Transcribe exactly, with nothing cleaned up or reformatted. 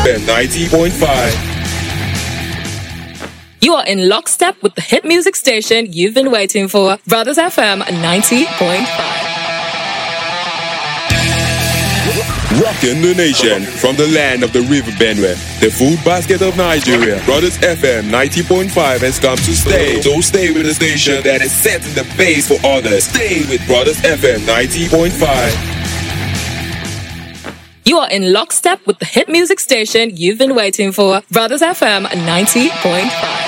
F M ninety point five. You are in lockstep with the hit music station you've been waiting for, Brothers F M ninety point five. Rocking the nation from the land of the River Benue, the food basket of Nigeria. Brothers F M ninety point five has come to stay. So stay with the station that is setting the pace for others. Stay with Brothers F M ninety point five. You are in lockstep with the hit music station you've been waiting for, Brothers F M ninety point five.